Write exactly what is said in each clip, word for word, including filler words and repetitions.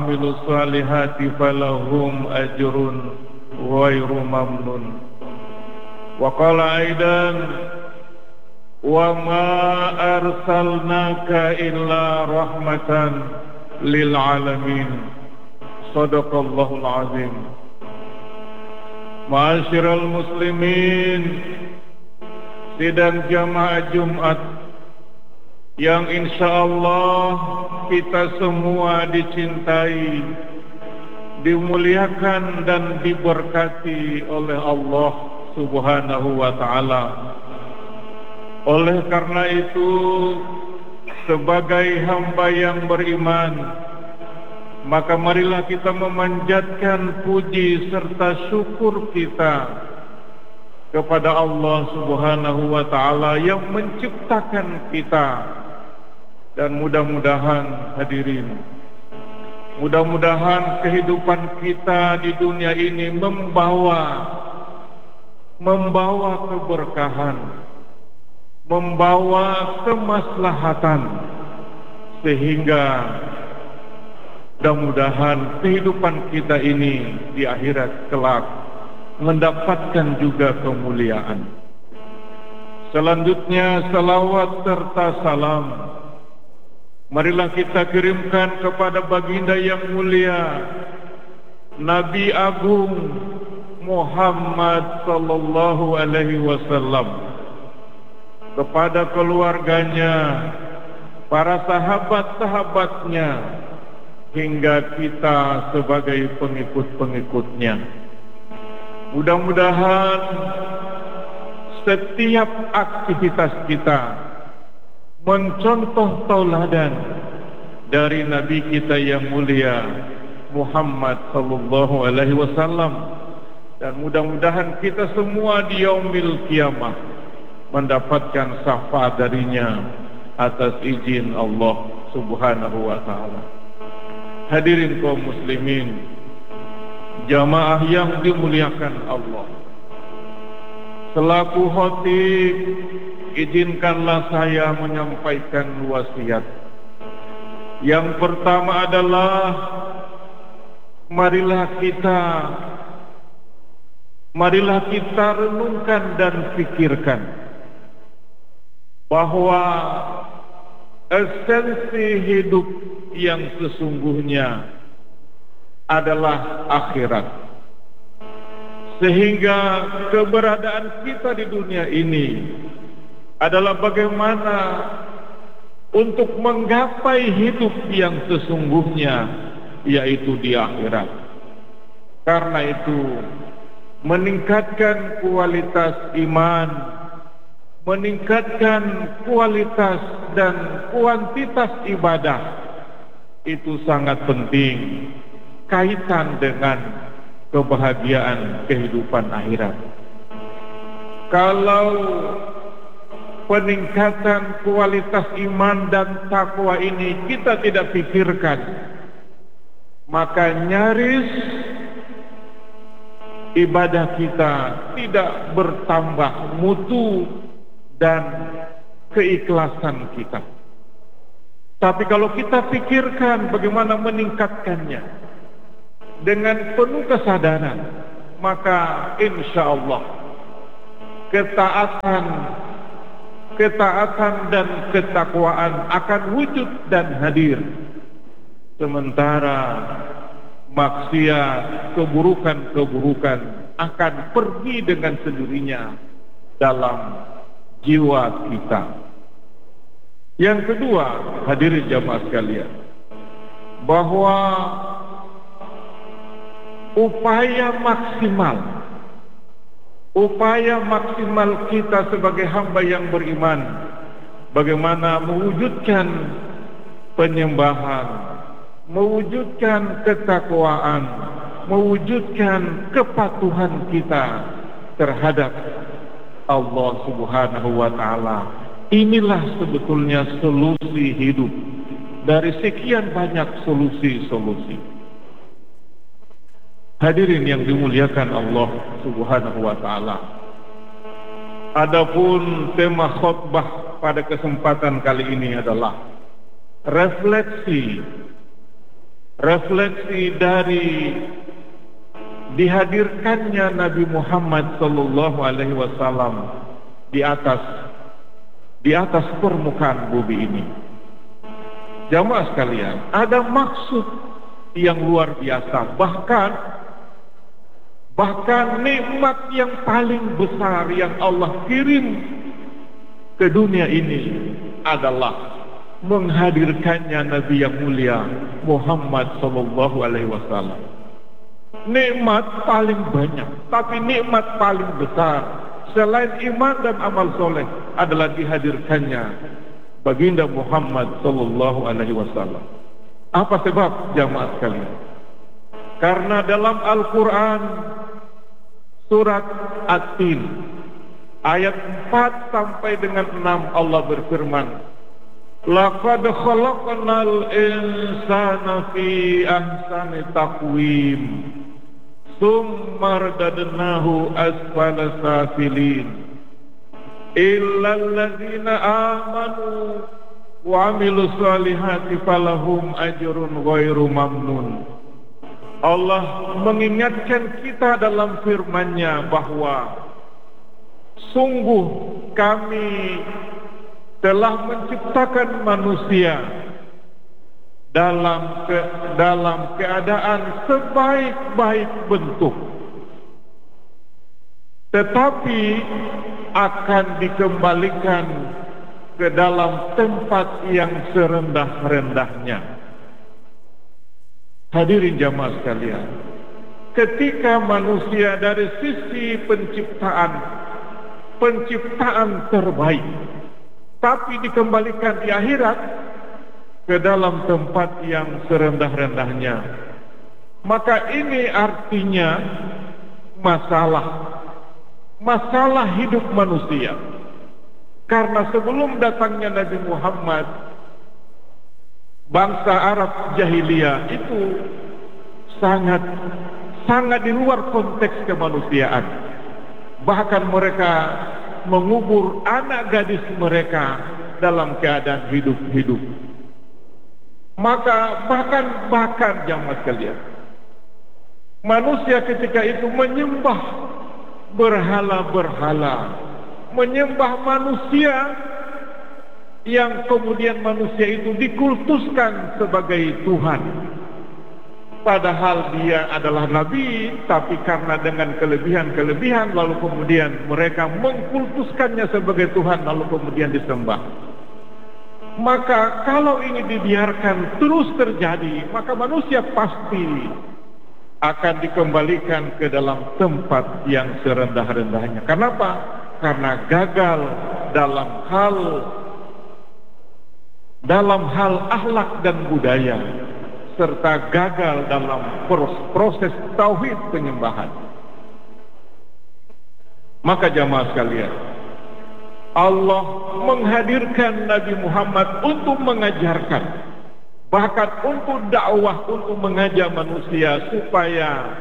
Amilu salihati falahum ajrun ghairu mamnun. Wa qala aidan wa ma arsalnaka illa rahmatan lil alamin. Shadaqallahul azim. Ma'asyiral muslimin, sidang jamaah Jumat yang insyaallah kita semua dicintai, dimuliakan dan diberkati oleh Allah Subhanahu wa ta'ala. Oleh karena itu, sebagai hamba yang beriman, maka marilah kita memanjatkan puji serta syukur kita kepada Allah Subhanahu wa ta'ala yang menciptakan kita. Dan mudah-mudahan hadirin, mudah-mudahan kehidupan kita di dunia ini membawa membawa keberkahan, membawa kemaslahatan, sehingga mudah-mudahan kehidupan kita ini di akhirat kelak mendapatkan juga kemuliaan. Selanjutnya salawat serta salam marilah kita kirimkan kepada baginda yang mulia, Nabi Agung Muhammad sallallahu alaihi wasallam, kepada keluarganya, para sahabat-sahabatnya, hingga kita sebagai pengikut-pengikutnya. Mudah-mudahan setiap aktivitas kita mencontoh tauladan dari Nabi kita yang mulia Muhammad sallallahu alaihi wasallam, dan mudah-mudahan kita semua di yaumil kiamah mendapatkan syafaat darinya atas izin Allah Subhanahu wa ta'ala. Hadirin kaum muslimin, jamaah yang dimuliakan Allah, selaku khatib, izinkanlah saya menyampaikan wasiat. Yang pertama adalah marilah kita marilah kita renungkan dan pikirkan bahwa esensi hidup yang sesungguhnya adalah akhirat, sehingga keberadaan kita di dunia ini adalah bagaimana untuk menggapai hidup yang sesungguhnya, yaitu di akhirat. Karena itu, meningkatkan kualitas iman, meningkatkan kualitas dan kuantitas ibadah itu sangat penting, kaitan dengan kebahagiaan kehidupan akhirat. Kalau peningkatan kualitas iman dan takwa ini kita tidak pikirkan, maka nyaris ibadah kita tidak bertambah mutu dan keikhlasan kita. Tapi kalau kita pikirkan bagaimana meningkatkannya dengan penuh kesadaran, maka insya Allah ketaatan ketaatan dan ketakwaan akan wujud dan hadir, sementara maksiat, keburukan-keburukan akan pergi dengan sendirinya dalam jiwa kita. Yang kedua, hadirin jamaah sekalian, bahwa upaya maksimal upaya maksimal kita sebagai hamba yang beriman, bagaimana mewujudkan penyembahan, mewujudkan ketakwaan, mewujudkan kepatuhan kita terhadap Allah Subhanahu wa ta'ala. Inilah sebetulnya solusi hidup dari sekian banyak solusi-solusi. Hadirin yang dimuliakan Allah Subhanahu wa ta'ala, adapun tema khutbah pada kesempatan kali ini adalah refleksi refleksi dari dihadirkannya Nabi Muhammad sallallahu alaihi wasallam di atas di atas permukaan bumi ini. Jamaah sekalian, ada maksud yang luar biasa, bahkan bahkan nikmat yang paling besar yang Allah kirim ke dunia ini adalah menghadirkannya Nabi yang mulia Muhammad sallallahu alaihi wasallam. Nikmat paling banyak, tapi nikmat paling besar selain iman dan amal soleh adalah dihadirkannya baginda Muhammad sallallahu alaihi wasallam. Apa sebab, jamaah sekalian? Karena dalam Al-Quran surat At-Tin ayat empat sampai dengan enam Allah berfirman, laqad khalaqnal insana fi ahsani taqwim tsumma radadnahu asfala safilin illa alladzina amanu wa amilus solihati falahum ajrun ghairu mamnun. Allah mengingatkan kita dalam firman-Nya bahwa sungguh kami telah menciptakan manusia dalam ke, dalam keadaan sebaik-baik bentuk, tetapi akan dikembalikan ke dalam tempat yang serendah-rendahnya. Hadirin jamaah sekalian, ketika manusia dari sisi penciptaan penciptaan terbaik, tapi dikembalikan di akhirat ke dalam tempat yang serendah-rendahnya, maka ini artinya masalah masalah hidup manusia. Karena sebelum datangnya Nabi Muhammad, bangsa Arab jahiliyah itu sangat sangat di luar konteks kemanusiaan. Bahkan mereka mengubur anak gadis mereka dalam keadaan hidup-hidup. Maka bahkan bahkan jamaah sekalian, manusia ketika itu menyembah berhala-berhala, menyembah manusia yang kemudian manusia itu dikultuskan sebagai Tuhan. Padahal dia adalah Nabi, tapi karena dengan kelebihan-kelebihan lalu kemudian mereka mengkultuskannya sebagai Tuhan lalu kemudian disembah. Maka kalau ini dibiarkan terus terjadi, maka manusia pasti akan dikembalikan ke dalam tempat yang serendah-rendahnya. Kenapa? Karena gagal dalam hal dalam hal akhlak dan budaya, serta gagal dalam proses tauhid penyembahan. Maka jamaah sekalian, Allah menghadirkan Nabi Muhammad untuk mengajarkan, bahkan untuk dakwah, untuk mengajak manusia supaya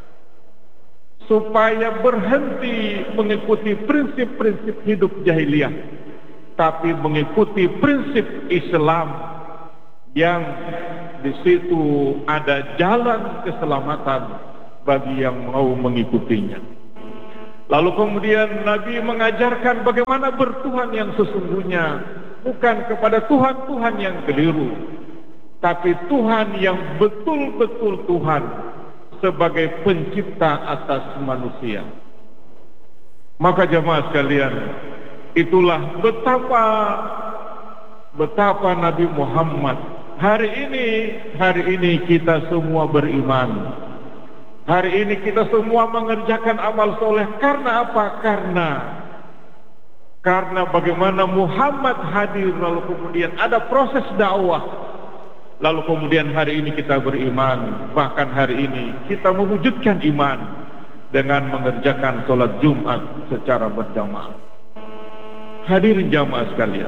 supaya berhenti mengikuti prinsip-prinsip hidup jahiliyah, tapi mengikuti prinsip Islam yang di situ ada jalan keselamatan bagi yang mau mengikutinya. Lalu kemudian Nabi mengajarkan bagaimana bertuhan yang sesungguhnya, bukan kepada Tuhan-Tuhan yang keliru, tapi Tuhan yang betul-betul Tuhan sebagai pencipta atas manusia. Maka jemaah sekalian, itulah betapa betapa Nabi Muhammad hari ini hari ini kita semua beriman. Hari ini kita semua mengerjakan amal soleh. Karena apa? Karena Karena bagaimana Muhammad hadir, lalu kemudian ada proses dakwah, lalu kemudian hari ini kita beriman. Bahkan hari ini kita mewujudkan iman dengan mengerjakan sholat Jumat secara berjamaah. Hadirin jamaah sekalian,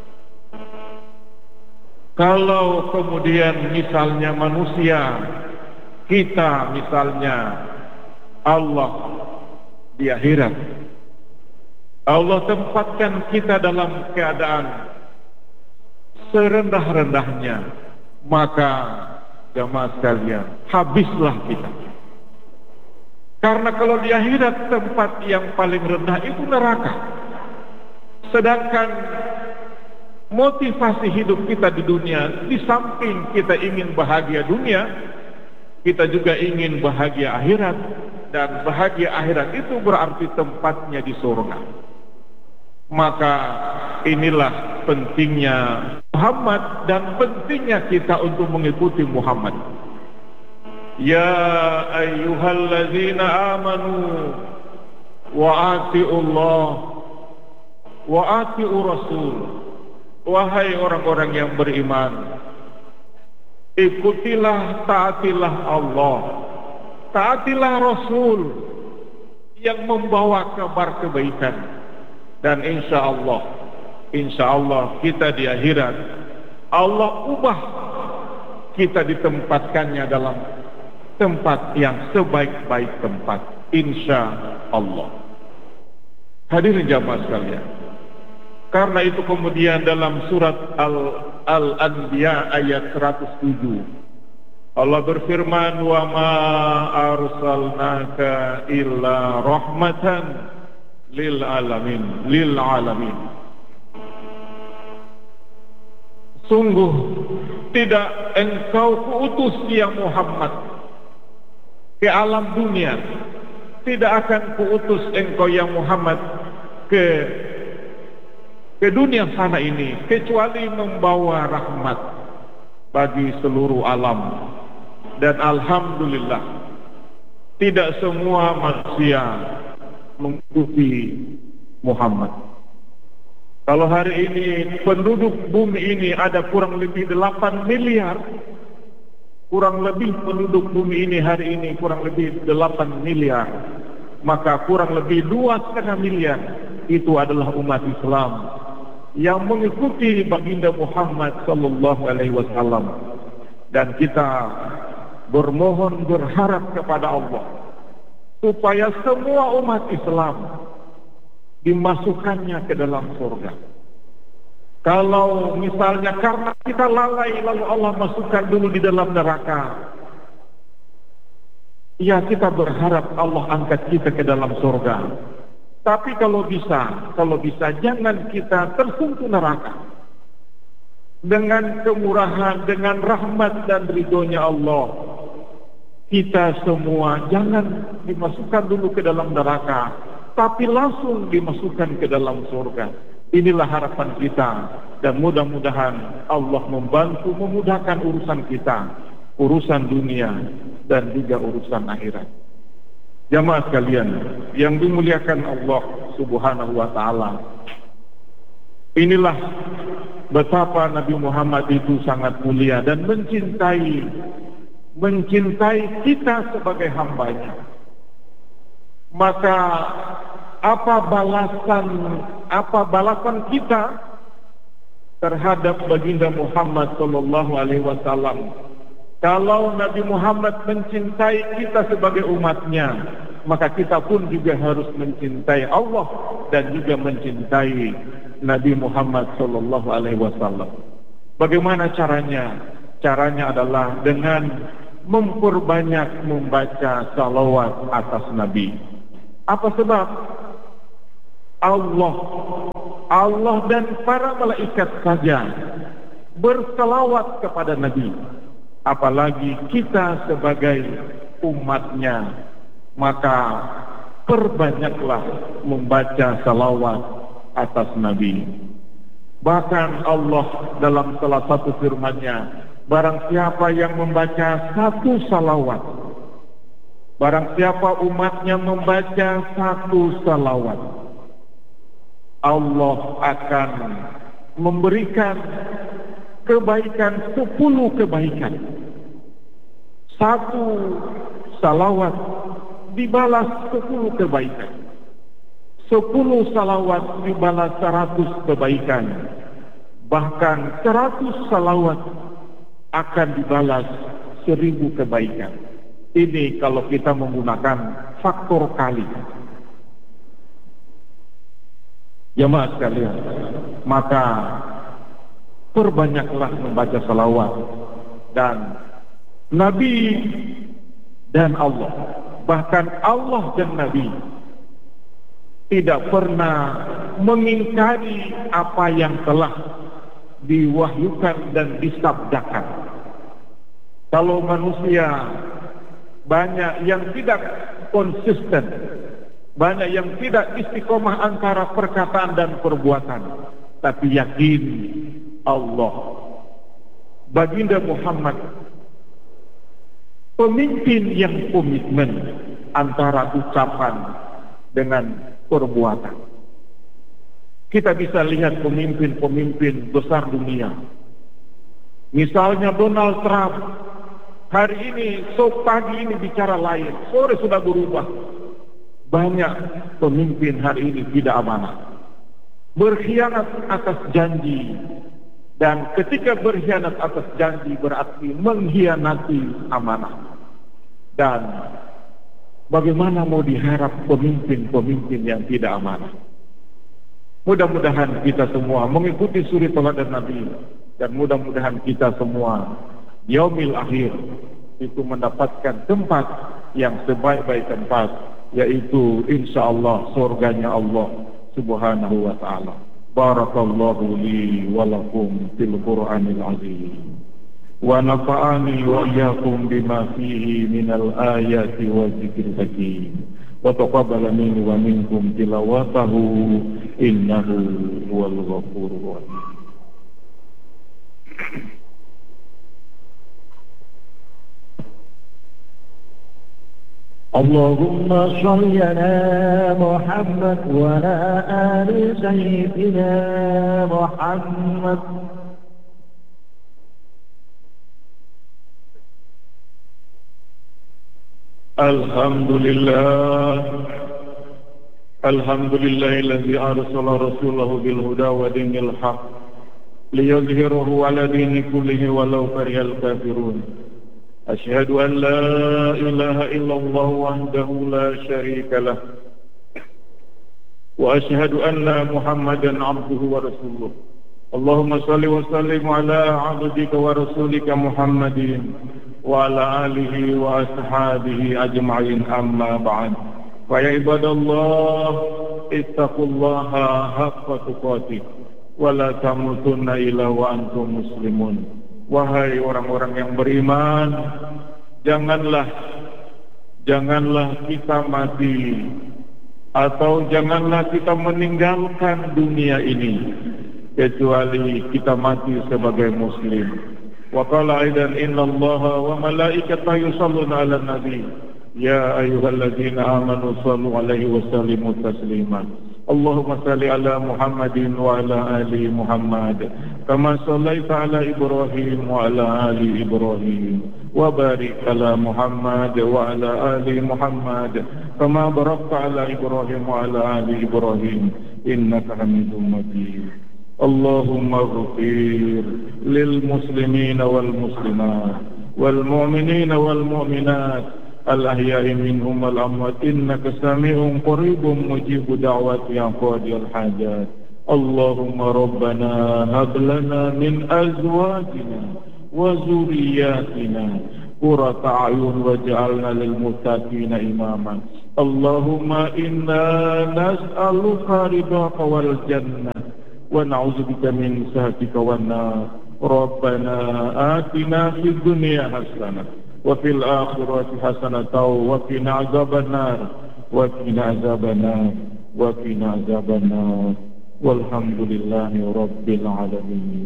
kalau kemudian misalnya manusia, kita misalnya Allah di akhirat, Allah tempatkan kita dalam keadaan serendah-rendahnya, maka jamaah sekalian, habislah kita. Karena kalau di akhirat tempat yang paling rendah itu neraka. Sedangkan motivasi hidup kita di dunia, di samping kita ingin bahagia dunia, kita juga ingin bahagia akhirat. Dan bahagia akhirat itu berarti tempatnya di surga. Maka inilah pentingnya Muhammad dan pentingnya kita untuk mengikuti Muhammad. Ya ayyuhalladzina amanu wa ati'ullah wa ati'u rasul. Wahai orang-orang yang beriman, ikutilah, taatilah Allah, taatilah Rasul yang membawa kabar kebaikan. Dan insya Allah, insya Allah kita di akhirat, Allah ubah kita ditempatkannya dalam tempat yang sebaik-baik tempat, insya Allah. Hadirin jamaah sekalian, karena itu kemudian dalam surat Al-Anbiya ayat seratus tujuh Allah berfirman, wa ma arsalnaka illa rahmatan lil alamin, lil alamin. Sungguh tidak engkau kuutus ya Muhammad ke alam dunia, tidak akan kuutus engkau ya Muhammad ke ke dunia sana ini kecuali membawa rahmat bagi seluruh alam. Dan alhamdulillah tidak semua manusia mengikuti Muhammad. Kalau hari ini penduduk bumi ini ada kurang lebih delapan miliar, kurang lebih penduduk bumi ini hari ini kurang lebih delapan miliar, maka kurang lebih dua setengah miliar itu adalah umat Islam yang mengikuti baginda Muhammad sallallahu alaihi wasallam. Dan kita bermohon, berharap kepada Allah supaya semua umat Islam dimasukkannya ke dalam surga. Kalau misalnya karena kita lalai lalu Allah masukkan dulu di dalam neraka, ya kita berharap Allah angkat kita ke dalam surga. Tapi kalau bisa, kalau bisa jangan kita tersentuh neraka. Dengan kemurahan, dengan rahmat dan ridhonya Allah, kita semua jangan dimasukkan dulu ke dalam neraka, tapi langsung dimasukkan ke dalam surga. Inilah harapan kita, dan mudah-mudahan Allah membantu memudahkan urusan kita, urusan dunia dan juga urusan akhirat. Jamaah sekalian yang dimuliakan Allah Subhanahu wa taala, inilah betapa Nabi Muhammad itu sangat mulia dan mencintai mencintai kita sebagai hambanya. Maka apa balasan apa balasan kita terhadap baginda Muhammad sallallahu alaihi wasallam? Kalau Nabi Muhammad mencintai kita sebagai umatnya, maka kita pun juga harus mencintai Allah dan juga mencintai Nabi Muhammad sallallahu alaihi wasallam. Bagaimana caranya? Caranya adalah dengan memperbanyak membaca salawat atas Nabi. Apa sebab? Allah Allah dan para malaikat saja bersalawat kepada Nabi, apalagi kita sebagai umatnya. Maka perbanyaklah membaca salawat atas Nabi. Bahkan Allah dalam salah satu firman-Nya, barang siapa yang membaca satu salawat, barang siapa umatnya membaca satu salawat, Allah akan memberikan kebaikan, sepuluh kebaikan. Satu salawat dibalas sepuluh kebaikan. Sepuluh salawat dibalas seratus kebaikan. Bahkan seratus salawat akan dibalas seribu kebaikan. Ini kalau kita menggunakan faktor kali. Jamaah sekalian, maka perbanyaklah membaca salawat dan Nabi dan Allah, bahkan Allah dan Nabi tidak pernah mengingkari apa yang telah diwahyukan dan disabdakan. Kalau manusia banyak yang tidak konsisten, banyak yang tidak istiqomah antara perkataan dan perbuatan, tapi yakin Allah, baginda Muhammad, pemimpin yang komitmen antara ucapan dengan perbuatan. Kita bisa lihat pemimpin-pemimpin besar dunia. Misalnya Donald Trump, hari ini, so pagi ini bicara lain, sore sudah berubah. Banyak pemimpin hari ini tidak amanah, berkhianat atas janji. Dan ketika berkhianat atas janji berarti mengkhianati amanah. Dan bagaimana mau diharap pemimpin-pemimpin yang tidak amanah? Mudah-mudahan kita semua mengikuti suri teladan Nabi, dan mudah-mudahan kita semua yaumil akhir itu mendapatkan tempat yang sebaik-baik tempat, yaitu insyaallah surganya Allah Subhanahu wa ta'ala. Barakallahu li wa lakum fil Qur'anil azim, wa nafa'ani wa iyyakum bima fihi minal ayati wa dzikril hakim, wa taqabbala minni wa minkum tilawatahu innahu huwal ghafurur rahim. اللهم صل على محمد وعلى آل سيدنا محمد. الحمد لله الحمد لله الذي أرسل رسوله بالهدى ودين الحق ليظهره على دين كله ولو كره الكافرون. أشهد أن لا إله إلا الله وحده لا شريك له، وأشهد أن محمدا عبده ورسوله. اللهم صل وسلم على عبدك ورسولك محمد وعلى آله وأصحابه أجمعين، أما بعد. فيا عباد الله اتقوا الله حق تقاته ولا تموتن إلا وأنتم مسلمون. Wahai orang-orang yang beriman, janganlah janganlah kita mati, atau janganlah kita meninggalkan dunia ini kecuali kita mati sebagai muslim. Wa qala aidan innallaha wa malaikatahu yusholluna 'alan nabi ya ayyuhalladzina amanu shallu 'alaihi wa sallimu taslima. Allahumma salli ala Muhammadin wa ala ali Muhammad kama sallaita ala Ibrahim wa ala ali Ibrahim, wa barik ala Muhammad wa ala ali Muhammad kama barakta ala Ibrahim wa ala ali Ibrahim innaka Hamidum Majid. Allahumma ighfir lil muslimina wal muslimat wal mu'minina wal mu'minat الأحياء منهم والأموات إنك سميع قريب مجيب دعوات يا قاضي الحاجات. اللهم ربنا هب لنا من أزواجنا وذرياتنا قرة أعين واجعلنا للمتقين إماما. اللهم إنا نسألك رضاك والجنة ونعوذ بك من سخطك والنار. ربنا آتنا في الدنيا حسنة وفي الآخرة حسنة وقنا عذاب النار وقنا عذاب النار وقنا عذاب النار والحمد لله رب العالمين.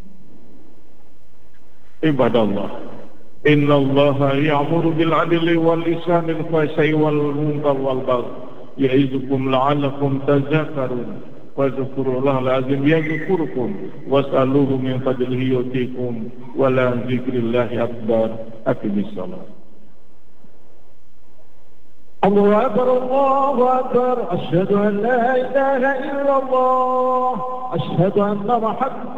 عباد الله إن الله يأمر بالعدل والإحسان والإحسان والمنكر والبغي يعظكم لعلكم تذكرون. واذكروا الله العظيم يذكركم واسألوه من فضله يؤتيكم ولا ذكر الله أكبر. أقم الصلاة. الله أكبر الله أكبر. أشهد أن لا إله إلا الله. أشهد أن محمد